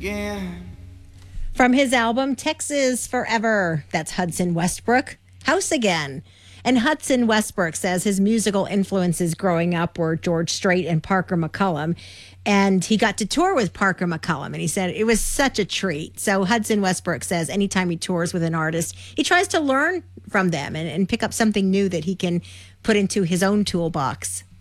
again. From his album Texas Forever, that's Hudson Westbrook, House Again. And Hudson Westbrook says his musical influences growing up were George Strait and Parker McCollum. And he got to tour with Parker McCollum, and he said it was such a treat. So Hudson Westbrook says anytime he tours with an artist, he tries to learn from them and pick up something new that he can put into his own toolbox.